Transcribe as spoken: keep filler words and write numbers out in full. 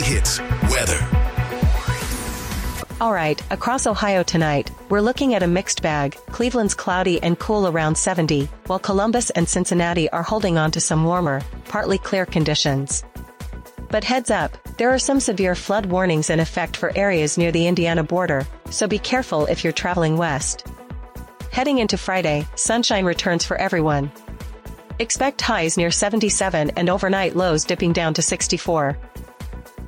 Hits weather. All right, across Ohio tonight, we're looking at a mixed bag. Cleveland's cloudy and cool around seventy, while Columbus and Cincinnati are holding on to some warmer, partly clear conditions. But heads up, there are some severe flood warnings in effect for areas near the Indiana border, so be careful if you're traveling west. Heading into Friday, sunshine returns for everyone. Expect highs near seventy-seven and overnight lows dipping down to sixty-four.